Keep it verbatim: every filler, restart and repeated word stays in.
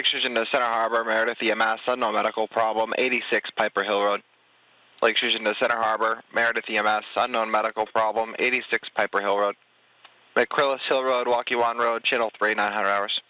Lake Sturgeon to Center Harbor, Meredith E M S, unknown medical problem, eighty-six Piper Hill Road. Lake Sturgeon to Center Harbor, Meredith E M S, unknown medical problem, eighty-six Piper Hill Road. McCrillis Hill Road, Waukee Road, Channel three, nine hundred hours.